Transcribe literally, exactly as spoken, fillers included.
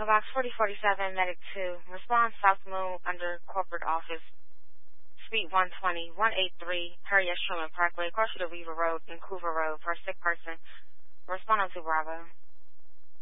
Box forty forty-seven, Medic two. Respond South Moon under Corporate Office, Suite one twenty, one eighty-three, Harriet Truman Parkway, across the Weaver Road and Coover Road for a sick person. Respond to Bravo.